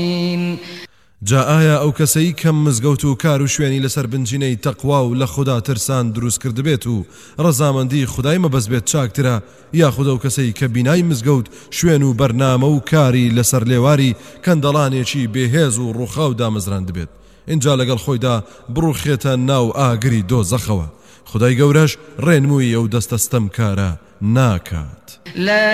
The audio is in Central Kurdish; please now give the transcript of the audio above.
جا ئایا ئەو کەسەی کەم مزگەوت و کار و شوێنی لەسەر بنجینەی تەقوا و لە خوددا ترسان دروست کردبێت و ڕەزامەندی خودای مەبەست بێت چاکترە یاخود ئەو کەسەی کە بینای مزگەوت شوێن و بەرنامە و کاری لەسەر لێواری کەندەڵانێکی بێهێز و ڕووخاو دامەزران دەبێت اینجا لەگەڵ خۆیدا بڕوخێتە ناو ئاگری دۆزەخەوە خودای گەورەش ڕێنمووی ئەو دەستەستەم کارە ناکات.